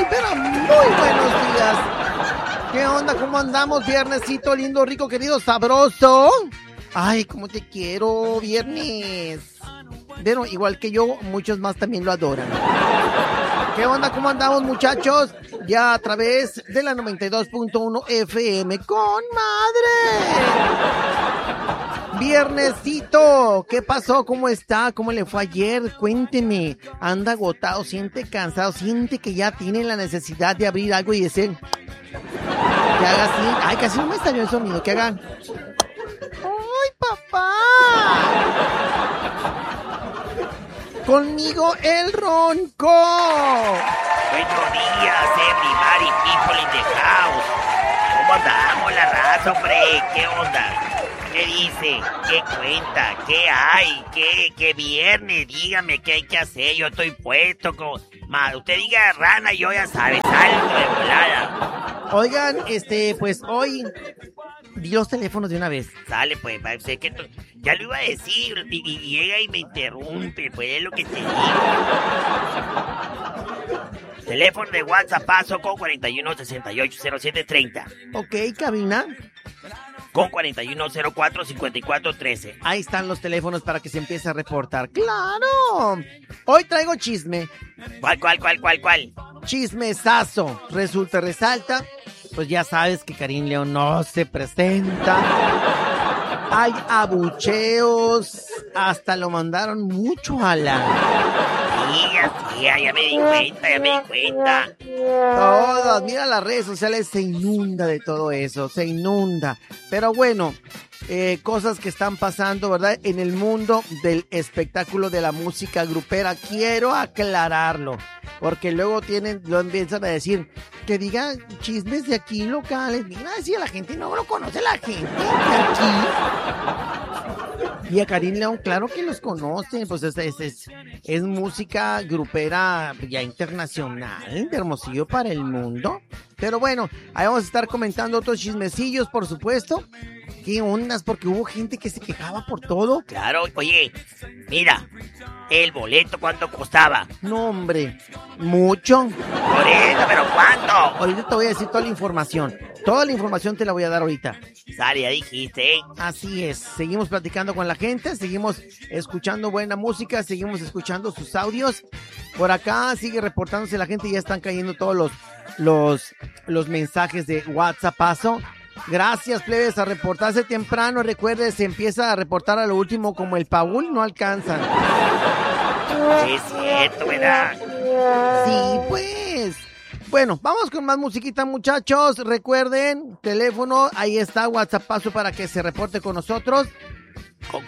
pero muy buenos días. ¿Qué onda? ¿Cómo andamos? Viernesito lindo, rico, querido, sabroso. Ay, cómo te quiero, viernes. Bueno, igual que yo, muchos más también lo adoran. ¿Qué onda? ¿Cómo andamos, muchachos? Ya a través de la 92.1 FM con madre. Viernesito, ¿qué pasó? ¿Cómo está? ¿Cómo le fue ayer? Cuénteme. ¿Anda agotado? ¿Siente cansado? ¿Siente que ya tiene la necesidad de abrir algo y decir que haga así? Ay, casi no me salió el sonido. Que hagan. ¡Ay, papá! Conmigo el ronco. Buenos días, everybody, people in the house. ¿Cómo andamos, la raza, hombre? ¿Qué onda? ¿Qué dice? ¿Qué cuenta? ¿Qué hay? ¿Qué viernes? Dígame qué hay que hacer. Yo estoy puesto como... usted diga rana y yo ya sabe, salto de volada. Oigan, pues hoy... Di los teléfonos de una vez. Sale, pues, sé que ya lo iba a decir y llega y me interrumpe, pues es lo que te digo. Teléfono de WhatsApp paso con 41680730. Ok, cabina. Con 4104-5413. Ahí están los teléfonos para que se empiece a reportar. ¡Claro! Hoy traigo chisme. ¿Cuál? Chismesazo. Resulta, resalta. Pues ya sabes que Karim León no se presenta. Hay abucheos. Hasta lo mandaron mucho a la... Sí, ya me di cuenta. Todas, mira, las redes sociales se inunda de todo eso, se inunda. Pero bueno, cosas que están pasando, ¿verdad? En el mundo del espectáculo de la música grupera. Quiero aclararlo, porque luego lo empiezan a decir, que diga chismes de aquí locales. Mira, si a la gente no lo conoce, la gente de aquí. Y a Karim León, claro que los conocen, pues es música grupera ya internacional, de Hermosillo para el mundo. Pero bueno, ahí vamos a estar comentando otros chismecillos, por supuesto. ¿Qué ondas? Porque hubo gente que se quejaba por todo. Claro, oye, mira, el boleto, ¿cuánto costaba? No, hombre, mucho. Por eso, ¿pero cuánto? Ahorita te voy a decir toda la información. Toda la información te la voy a dar ahorita. Sale, ya dijiste, ¿eh? Así es, seguimos platicando con la gente, seguimos escuchando buena música, seguimos escuchando sus audios. Por acá sigue reportándose la gente, ya están cayendo todos los mensajes de WhatsApp paso. Gracias, plebes, a reportarse temprano. Recuerde, se empieza a reportar a lo último como el Paul, no alcanzan. Es cierto, ¿verdad? Sí, pues. Bueno, vamos con más musiquita, muchachos. Recuerden, teléfono, ahí está, WhatsApp paso para que se reporte con nosotros. Con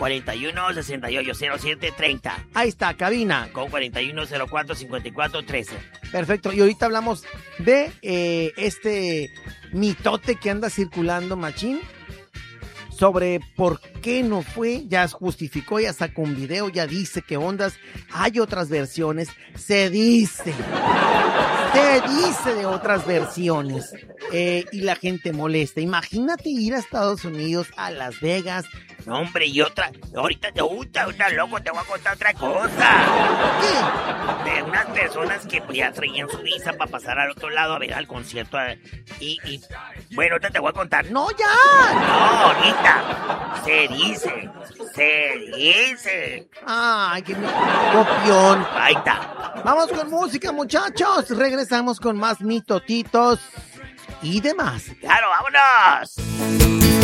41680730. Ahí está, cabina. Con 4104-5413. Perfecto, y ahorita hablamos de este mitote que anda circulando, machín, sobre por qué no fue. Ya justificó, ya sacó un video, ya dice qué ondas. Hay otras versiones, se dice de otras versiones, y la gente molesta. Imagínate ir a Estados Unidos, a Las Vegas. No, hombre, y otra, ahorita loco, te voy a contar otra cosa. ¿Qué? De unas personas que ya traían su visa para pasar al otro lado a ver al concierto. Y bueno, ahorita te voy a contar. ¡No, ya! No, ahorita. Se dice. Ay, qué copión. Ahí está. Vamos con música, muchachos. Regresamos con más mitotitos y demás. Claro, vámonos.